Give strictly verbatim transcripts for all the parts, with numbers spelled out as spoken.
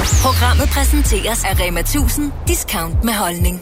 Programmet præsenteres af Rema tusind. Discount med holdning.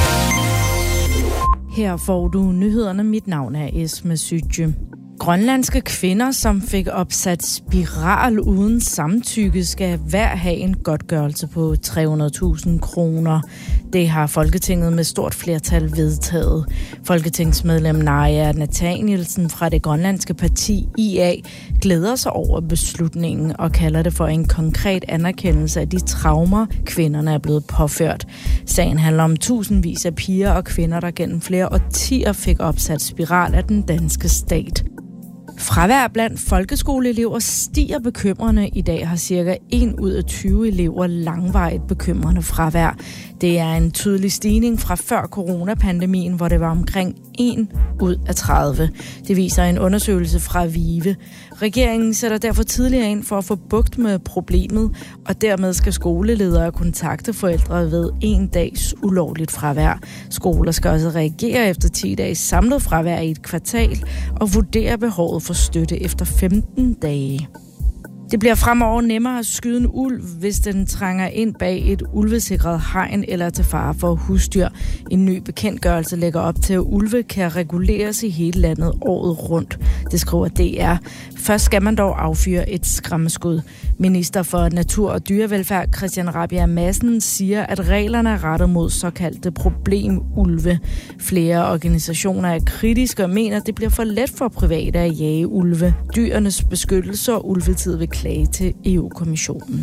Her får du nyhederne. Mit navn er Esme Sytje. Grønlandske kvinder, som fik opsat spiral uden samtykke, skal hver have en godtgørelse på tre hundrede tusind kroner. Det har Folketinget med stort flertal vedtaget. Folketingsmedlem Naja Nathanielsen fra det grønlandske parti I A glæder sig over beslutningen og kalder det for en konkret anerkendelse af de traumer, kvinderne er blevet påført. Sagen handler om tusindvis af piger og kvinder, der gennem flere årtier fik opsat spiral af den danske stat. Fravær blandt folkeskoleelever stiger bekymrende. I dag har cirka en ud af tyve elever langvarigt bekymrende fravær. Det er en tydelig stigning fra før coronapandemien, hvor det var omkring en ud af tredive. Det viser en undersøgelse fra VIVE. Regeringen sætter derfor tidligere ind for at få bugt med problemet, og dermed skal skoleledere kontakte forældre ved en dags ulovligt fravær. Skoler skal også reagere efter ti dages samlet fravær i et kvartal og vurdere behovet for støtte efter femten dage. Det bliver fremover nemmere at skyde en ulv, hvis den trænger ind bag et ulvesikret hegn eller til fare for husdyr. En ny bekendtgørelse lægger op til, at ulve kan reguleres i hele landet året rundt. Det skriver D R. Først skal man dog affyre et skræmmeskud. Minister for Natur og Dyrevelfærd Christian Rabjerg Madsen siger, at reglerne er rettet mod såkaldte problemulve. Flere organisationer er kritiske og mener, at det bliver for let for private at jage ulve. Dyrenes beskyttelse og ulvetid vil klage til E U-kommissionen.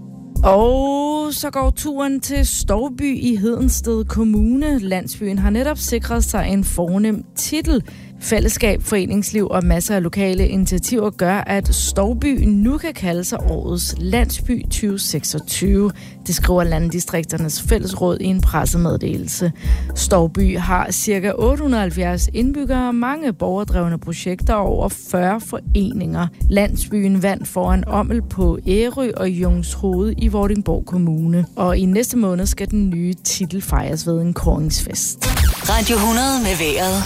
Og så går turen til Stouby i Hedensted Kommune. Landsbyen har netop sikret sig en fornem titel. Fællesskab, foreningsliv og masser af lokale initiativer gør, at Stouby nu kan kalde sig årets landsby tyve seksogtyve. Det skriver Landdistrikternes Fællesråd i en pressemeddelelse. Stouby har ca. otte hundrede og halvfjerds indbyggere, mange borgerdrevne projekter og over fyrre foreninger. Landsbyen vandt foran Ommel på Ærø og Jungshoved i Vordingborg Kommune. Og i næste måned skal den nye titel fejres ved en kåringsfest. Radio hundrede med vejret.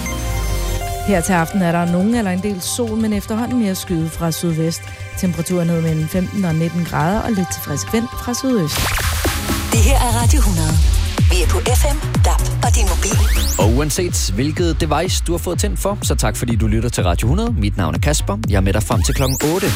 Her til aften er der nogen eller en del sol, men efterhånden mere skyde fra sydvest. Temperaturen ned mellem femten og nitten grader og lidt til frisk vind fra sydøst. Det her er Radio hundrede. Vi er på F M, D A B og din mobil. Og uanset hvilket device du har fået tændt for, så tak fordi du lytter til Radio hundrede. Mit navn er Kasper. Jeg er med dig frem til klokken otte.